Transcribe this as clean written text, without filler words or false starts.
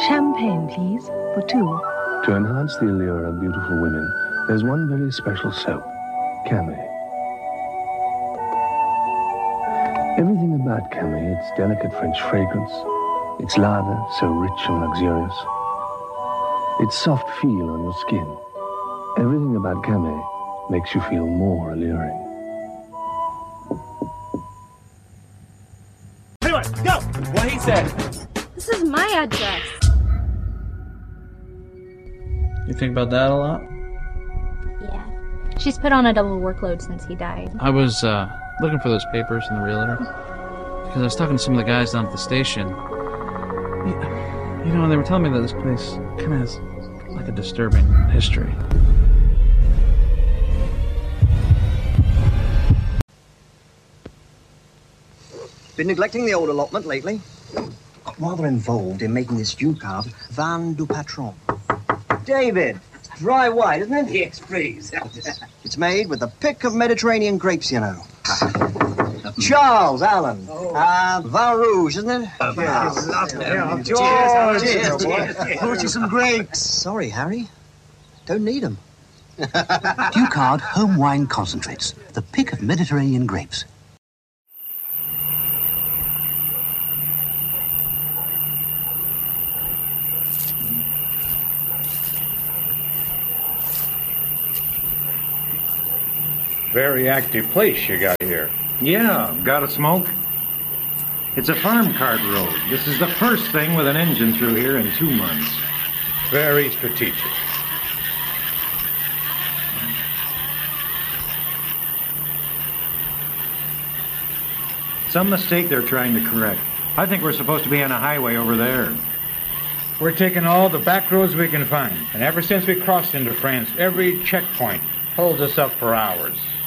Champagne, please, for two. To enhance the allure of beautiful women, there's one very special soap, Camay. Everything about Camay, its delicate French fragrance, its lather so rich and luxurious, its soft feel on your skin, everything about Camay makes you feel more alluring. Anyway, go! What he said. This is my address. You think about that a lot? Yeah. She's put on a double workload since he died. I was looking for those papers in the realtor because I was talking to some of the guys down at the station. You know, and they were telling me that this place kind of has like a disturbing history. Been neglecting the old allotment lately. Got rather involved in making this new cab Vin du Patron. David, dry white, isn't it? Yes, please. It's made with the pick of Mediterranean grapes, you know. Charles, Alan. Vin Rouge, isn't it? Lovely. Cheers. Brought you some grapes. Sorry, Harry. Don't need them. Ducard Home Wine Concentrates, the pick of Mediterranean grapes. Very active place you got here. Yeah, got a smoke? It's a farm cart road. This is the first thing with an engine through here in 2 months. Very strategic. Some mistake they're trying to correct. I think we're supposed to be on a highway over there. We're taking all the back roads we can find. And ever since we crossed into France, every checkpoint holds us up for hours.